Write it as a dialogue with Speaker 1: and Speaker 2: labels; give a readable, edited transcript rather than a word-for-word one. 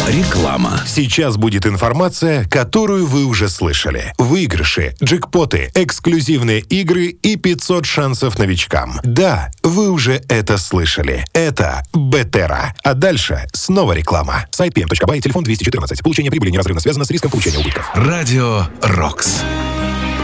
Speaker 1: Реклама.
Speaker 2: Сейчас будет информация, которую вы уже слышали. Выигрыши, джекпоты, эксклюзивные игры и 500 шансов новичкам. Да, вы уже это слышали. Это Бетера. А дальше снова реклама. Сайт pm.by, телефон 214. Получение прибыли неразрывно связано с риском получения убытков.
Speaker 1: Радио «Рокс».